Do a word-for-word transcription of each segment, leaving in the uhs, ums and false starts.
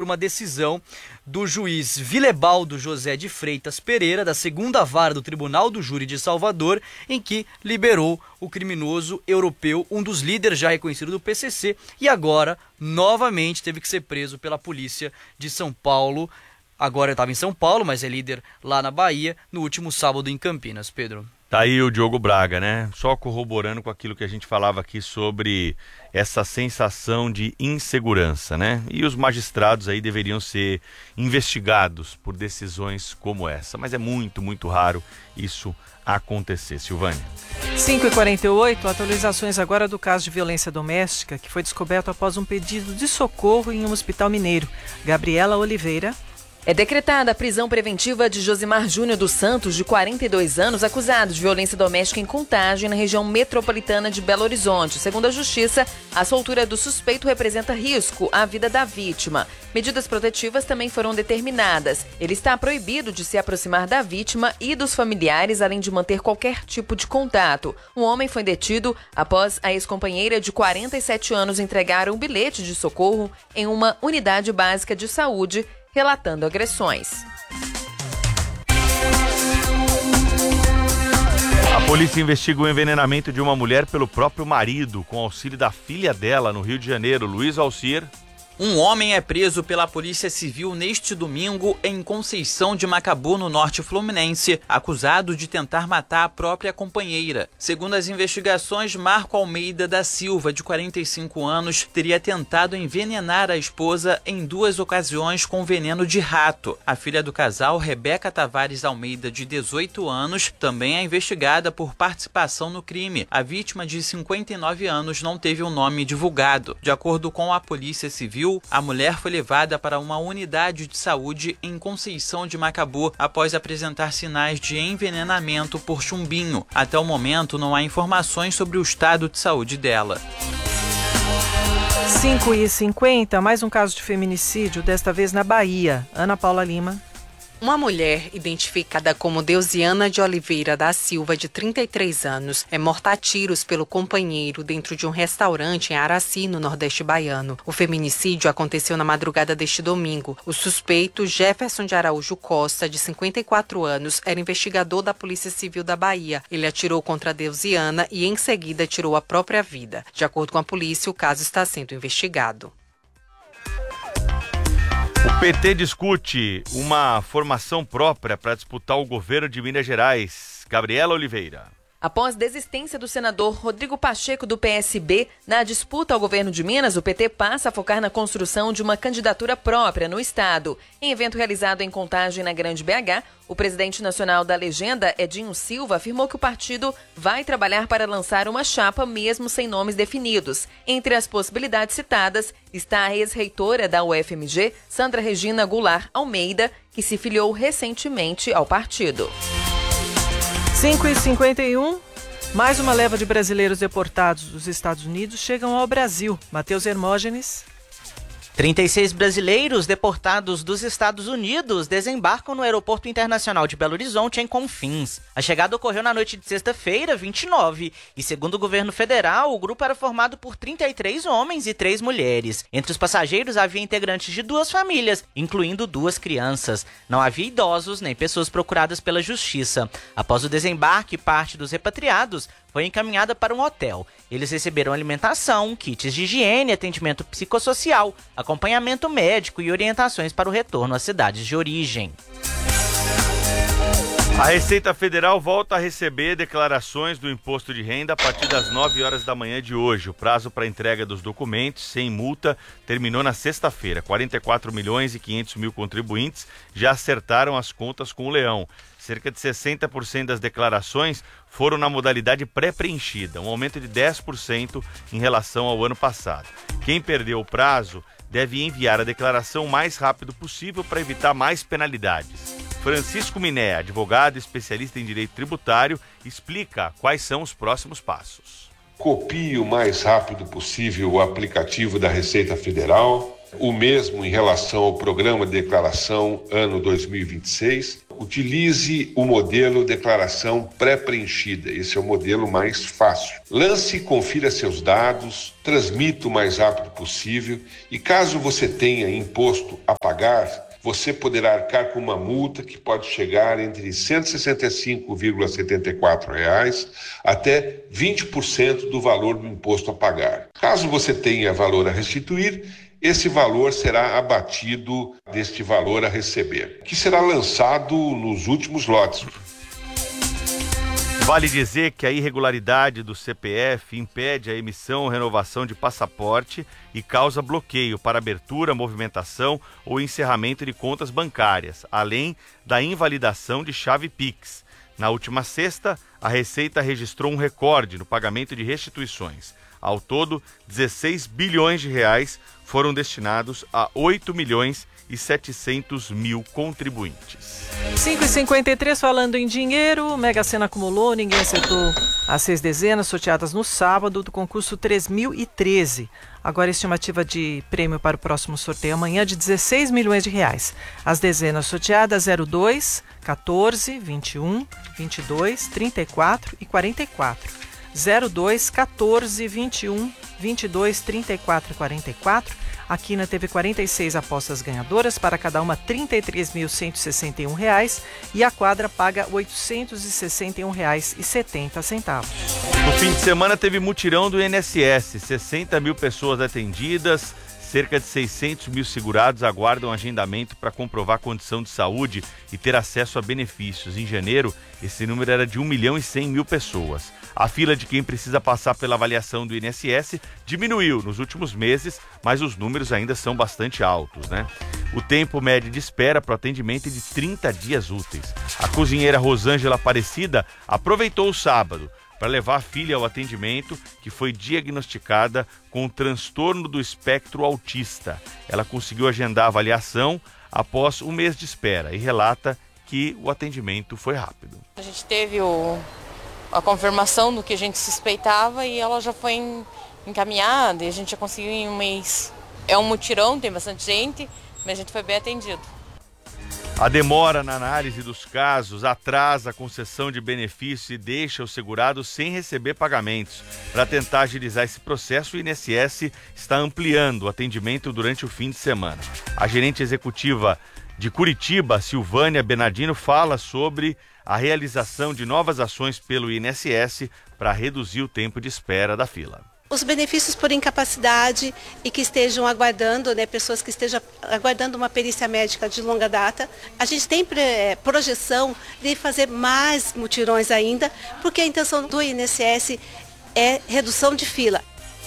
uma decisão do juiz Vilebaldo José de Freitas Pereira, da segunda vara do Tribunal do Júri de Salvador, em que liberou o criminoso europeu, um dos líderes já reconhecido do P C C, e agora, novamente, teve que ser preso pela polícia de São Paulo. Agora estava em São Paulo, mas é líder lá na Bahia, no último sábado em Campinas. Pedro. Tá aí o Diogo Braga, né? Só corroborando com aquilo que a gente falava aqui sobre essa sensação de insegurança, né? E os magistrados aí deveriam ser investigados por decisões como essa. Mas é muito, muito raro isso acontecer. Silvânia. cinco e quarenta e oito, atualizações agora do caso de violência doméstica que foi descoberto após um pedido de socorro em um hospital mineiro. Gabriela Oliveira. É decretada a prisão preventiva de Josimar Júnior dos Santos, de quarenta e dois anos, acusado de violência doméstica em Contagem, na região metropolitana de Belo Horizonte. Segundo a Justiça, a soltura do suspeito representa risco à vida da vítima. Medidas protetivas também foram determinadas. Ele está proibido de se aproximar da vítima e dos familiares, além de manter qualquer tipo de contato. Um homem foi detido após a ex-companheira de quarenta e sete anos entregar um bilhete de socorro em uma unidade básica de saúde, relatando agressões. A polícia investiga o envenenamento de uma mulher pelo próprio marido, com auxílio da filha dela, no Rio de Janeiro. Luiz Alcir. Um homem é preso pela Polícia Civil neste domingo em Conceição de Macabu, no norte fluminense, acusado de tentar matar a própria companheira. Segundo as investigações, Marco Almeida da Silva, de quarenta e cinco anos, teria tentado envenenar a esposa em duas ocasiões com veneno de rato. A filha do casal, Rebeca Tavares Almeida, de dezoito anos, também é investigada por participação no crime. A vítima, de cinquenta e nove anos, não teve o nome divulgado. De acordo com a Polícia Civil, a mulher foi levada para uma unidade de saúde em Conceição de Macabu após apresentar sinais de envenenamento por chumbinho. Até o momento, não há informações sobre o estado de saúde dela. cinco e cinquenta, mais um caso de feminicídio, desta vez na Bahia. Ana Paula Lima. Uma mulher, identificada como Deusiana de Oliveira da Silva, de trinta e três anos, é morta a tiros pelo companheiro dentro de um restaurante em Araci, no Nordeste baiano. O feminicídio aconteceu na madrugada deste domingo. O suspeito, Jefferson de Araújo Costa, de cinquenta e quatro anos, era investigador da Polícia Civil da Bahia. Ele atirou contra a Deusiana e, em seguida, tirou a própria vida. De acordo com a polícia, o caso está sendo investigado. O P T discute uma formação própria para disputar o governo de Minas Gerais. Gabriela Oliveira. Após desistência do senador Rodrigo Pacheco, do P S B, na disputa ao governo de Minas, o P T passa a focar na construção de uma candidatura própria no estado. Em evento realizado em Contagem, na Grande B H, o presidente nacional da legenda, Edinho Silva, afirmou que o partido vai trabalhar para lançar uma chapa mesmo sem nomes definidos. Entre as possibilidades citadas está a ex-reitora da U F M G, Sandra Regina Goulart Almeida, que se filiou recentemente ao partido. cinco e cinquenta e um, mais uma leva de brasileiros deportados dos Estados Unidos chegam ao Brasil. Matheus Hermógenes. trinta e seis brasileiros deportados dos Estados Unidos desembarcam no Aeroporto Internacional de Belo Horizonte, em Confins. A chegada ocorreu na noite de sexta-feira, vinte e nove, e segundo o governo federal, o grupo era formado por trinta e três homens e três mulheres. Entre os passageiros havia integrantes de duas famílias, incluindo duas crianças. Não havia idosos nem pessoas procuradas pela justiça. Após o desembarque, parte dos repatriados foi encaminhada para um hotel. Eles receberam alimentação, kits de higiene, atendimento psicossocial, acompanhamento médico e orientações para o retorno às cidades de origem. A Receita Federal volta a receber declarações do imposto de renda a partir das nove horas da manhã de hoje. O prazo para entrega dos documentos sem multa terminou na sexta-feira. quarenta e quatro milhões e quinhentos mil contribuintes já acertaram as contas com o leão. Cerca de sessenta por cento das declarações foram na modalidade pré-preenchida, um aumento de dez por cento em relação ao ano passado. Quem perdeu o prazo deve enviar a declaração o mais rápido possível para evitar mais penalidades. Francisco Miné, advogado e especialista em direito tributário, explica quais são os próximos passos. Copie o mais rápido possível o aplicativo da Receita Federal, o mesmo em relação ao Programa de Declaração ano dois mil e vinte e seis. utilize o modelo declaração pré-preenchida. Esse é o modelo mais fácil. Lance e confira seus dados, transmita o mais rápido possível e caso você tenha imposto a pagar, você poderá arcar com uma multa que pode chegar entre cento e sessenta e cinco vírgula setenta e quatro reais até vinte por cento do valor do imposto a pagar. Caso você tenha valor a restituir, esse valor será abatido deste valor a receber, que será lançado nos últimos lotes. Vale dizer que a irregularidade do C P F impede a emissão ou renovação de passaporte e causa bloqueio para abertura, movimentação ou encerramento de contas bancárias, além da invalidação de chave Pix. Na última sexta, a Receita registrou um recorde no pagamento de restituições. Ao todo, dezesseis bilhões de reais foram destinados a oito milhões e setecentos mil contribuintes. cinco e cinquenta e três, falando em dinheiro, Mega Sena acumulou, ninguém acertou as seis dezenas sorteadas no sábado do concurso três mil e treze. Agora a estimativa de prêmio para o próximo sorteio amanhã de dezesseis milhões de reais. As dezenas sorteadas zero dois, quatorze, vinte e um, vinte e dois, trinta e quatro e quarenta e quatro. zero dois, quatorze, vinte e um, vinte e dois, trinta e quatro e quarenta e quatro. A Quina teve quarenta e seis apostas ganhadoras, para cada uma trinta e três mil cento e sessenta e um reais, e a quadra paga oitocentos e sessenta e um reais e setenta centavos. No fim de semana teve mutirão do I N S S, sessenta mil pessoas atendidas, cerca de seiscentos mil segurados aguardam agendamento para comprovar condição de saúde e ter acesso a benefícios. Em janeiro, esse número era de um milhão e cem mil pessoas. A fila de quem precisa passar pela avaliação do I N S S diminuiu nos últimos meses, mas os números ainda são bastante altos, né? O tempo médio de espera para o atendimento é de trinta dias úteis. A cozinheira Rosângela Aparecida aproveitou o sábado para levar a filha ao atendimento, que foi diagnosticada com um transtorno do espectro autista. Ela conseguiu agendar a avaliação após um mês de espera e relata que o atendimento foi rápido. A gente teve o, a confirmação do que a gente suspeitava e ela já foi em, encaminhada e a gente já conseguiu em um mês. É um mutirão, tem bastante gente, mas a gente foi bem atendido. A demora na análise dos casos atrasa a concessão de benefício e deixa o segurado sem receber pagamentos. Para tentar agilizar esse processo, o I N S S está ampliando o atendimento durante o fim de semana. A gerente executiva de Curitiba, Silvânia Bernardino, fala sobre a realização de novas ações pelo I N S S para reduzir o tempo de espera da fila. Os benefícios por incapacidade e que estejam aguardando, né, pessoas que estejam aguardando uma perícia médica de longa data. A gente tem projeção de fazer mais mutirões ainda, porque a intenção do I N S S é redução de fila.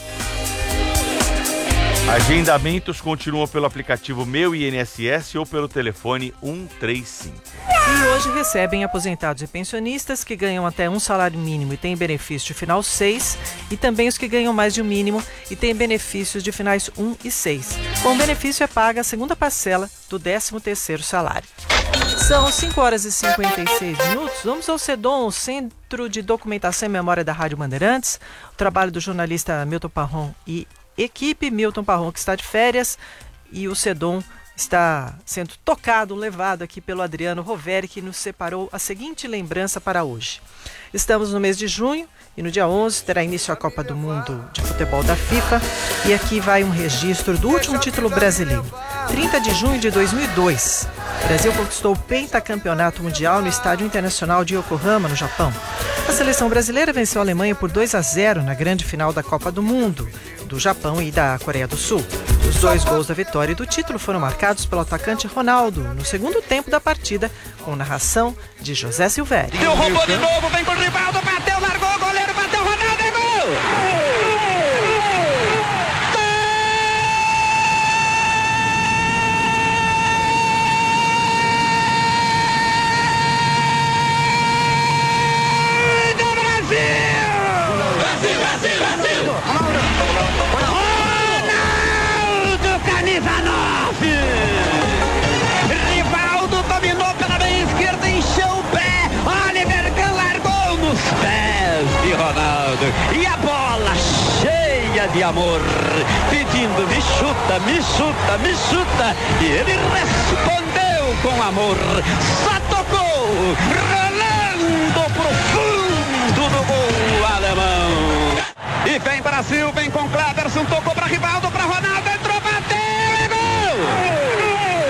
Agendamentos continuam pelo aplicativo Meu I N S S ou pelo telefone um três cinco. E hoje recebem aposentados e pensionistas que ganham até um salário mínimo e têm benefício de final seis, e também os que ganham mais de um mínimo e têm benefícios de finais um e seis. Com o benefício é paga a segunda parcela do décimo terceiro salário. São cinco horas e cinquenta e seis minutos. Vamos ao CEDOM, o Centro de Documentação e Memória da Rádio Bandeirantes. O trabalho do jornalista Milton Parron e equipe. Milton Parron, que está de férias, e o CEDOM está sendo tocado, levado aqui pelo Adriano Roveri, que nos separou a seguinte lembrança para hoje. Estamos no mês de junho e no dia onze terá início a Copa do Mundo de Futebol da FIFA, e aqui vai um registro do último título brasileiro. trinta de junho de dois mil e dois, o Brasil conquistou o pentacampeonato mundial no Estádio Internacional de Yokohama, no Japão. A seleção brasileira venceu a Alemanha por dois a zero na grande final da Copa do Mundo, do Japão e da Coreia do Sul. Os dois gols da vitória e do título foram marcados pelo atacante Ronaldo no segundo tempo da partida, com narração de José Silvério. Deu, roubou de novo, vem com o Rivaldo, bateu, largou, goleiro, bateu, Ronaldo, é gol! Rivaldo dominou pela meia esquerda, encheu o pé, Oliver Kahn largou nos pés de Ronaldo, e a bola cheia de amor, pedindo me chuta, me chuta, me chuta, e ele respondeu com amor. Só tocou, rolando pro fundo do gol alemão. E vem Brasil, vem com Cleberson, tocou para Rivaldo, para Ronaldo.